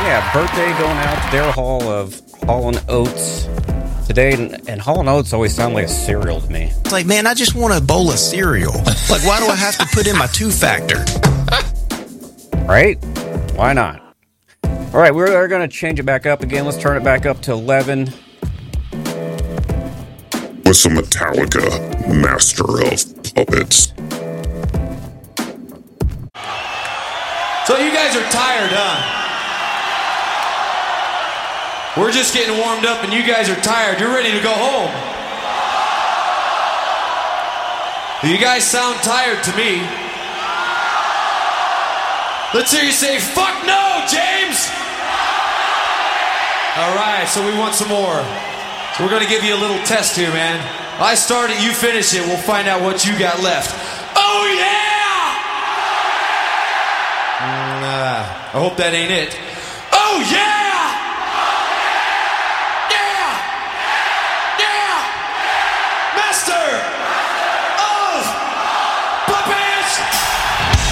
Yeah, birthday going out to Daryl Hall of Hall & Oates today. And Hall & Oates always sound like a cereal to me. It's like, man, I just want a bowl of cereal. Like, why do I have to put in my two-factor? Right? Why not? All right, we're going to change it back up again. Let's turn it back up to 11. With some Metallica, Master of Puppets. So you guys are tired, huh? We're just getting warmed up and you guys are tired. You're ready to go home. You guys sound tired to me. Let's hear you say, fuck no, James! All right, so we want some more. So we're gonna give you a little test here, man. I start it, you finish it. We'll find out what you got left. Oh yeah! I hope that ain't it. Oh yeah!